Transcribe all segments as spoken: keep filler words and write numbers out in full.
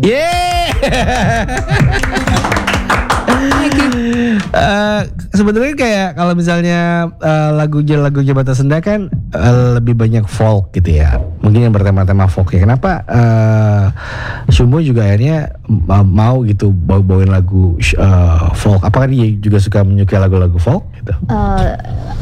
Yeah. Uh, sebenarnya kayak kalau misalnya uh, lagu-lagunya Bata Senja kan uh, lebih banyak folk gitu ya. Mungkin yang bertema-tema folk ya. Kenapa uh, Shumo juga akhirnya uh, mau gitu bawa-bawain lagu uh, folk? Apakah dia juga suka menyukai lagu-lagu folk gitu? Uh,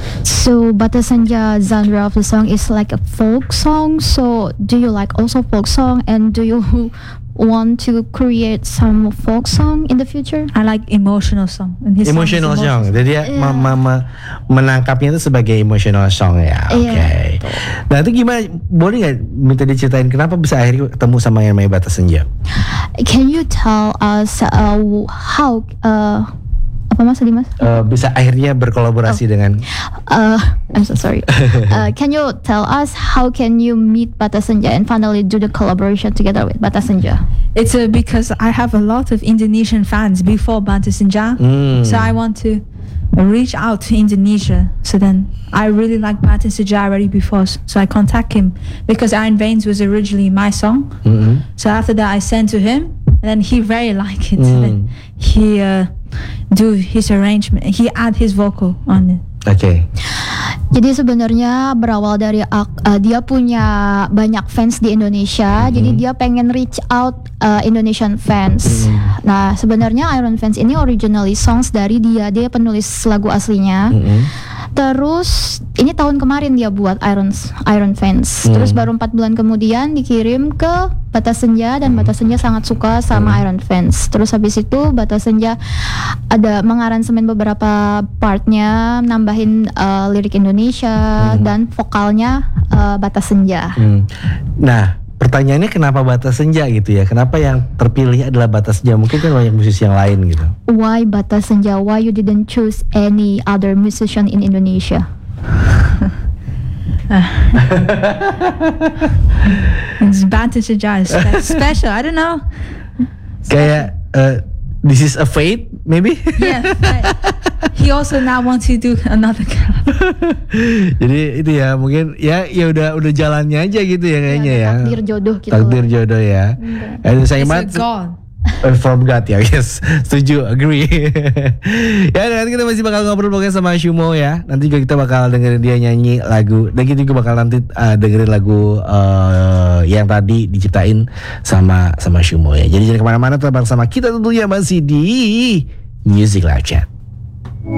so Bata Senja genre of the song is like a folk song. So do you like also folk song, and do you want to create some folk song in the future? I like emotional song. And his Emotional song. song. Jadi dia Yeah. ma- ma- ma- menangkapnya itu sebagai emotional song ya. Oke. Okay. Yeah. Nah itu gimana? Boleh nggak minta diceritain kenapa bisa akhirnya ketemu sama yang namanya Bata Senja? Can you tell us uh, how uh, apa mas tadi mas? Uh, bisa akhirnya berkolaborasi Oh. dengan. Uh, I'm so sorry. uh, can you tell us how can you meet Bata Senja and finally do the collaboration together with Bata Senja? It's uh, because I have a lot of Indonesian fans before Bata Senja. Mm. So I want to reach out to Indonesia. So then I really like Bata Senja already before. So I contact him because Iron Veins was originally my song. Mm-hmm. So after that I sent to him, and then he very liked it. Mm. Then he uh, do his arrangement. He add his vocal on it. Oke. Okay. Jadi sebenarnya berawal dari uh, dia punya banyak fans di Indonesia, Mm-hmm. jadi dia pengen reach out uh, Indonesian fans. Mm-hmm. Nah sebenarnya Iron Fans ini originally songs dari dia, dia penulis lagu aslinya. Mm-hmm. Terus ini tahun kemarin dia buat Iron Iron Fans. Hmm. Terus baru empat bulan kemudian dikirim ke Bata Senja dan Bata Senja sangat suka sama Hmm. Iron Fans. Terus habis itu Bata Senja ada mengaransemen beberapa partnya, nambahin uh, lirik Indonesia Hmm. dan vokalnya uh, Bata Senja. Hmm. Nah, pertanyaannya kenapa Bata Senja gitu ya? Kenapa yang terpilih adalah Bata Senja? Mungkin kan banyak musisi yang lain gitu. Why Bata Senja? Why you didn't choose any other musician in Indonesia? It's Bata Senja is spe- special. I don't know. Kayak uh, this is a fate, maybe? Yeah. I- he also now wants to do another collab. Jadi itu ya mungkin ya ya udah udah jalannya aja gitu ya kayaknya ya. Takdir jodoh gitu. Takdir jodoh ya. Dan saya It's a mat God. Uh, from God ya, yes, setuju, agree. Ya nanti kita masih bakal ngobrol pokoknya sama Shumo ya. Nanti juga kita bakal dengerin dia nyanyi lagu, dan kita juga bakal nanti uh, dengerin lagu uh, yang tadi diciptain sama sama Shumo ya. Jadi jangan kemana-mana, tetap bersama kita tentunya masih di Music Live Chat.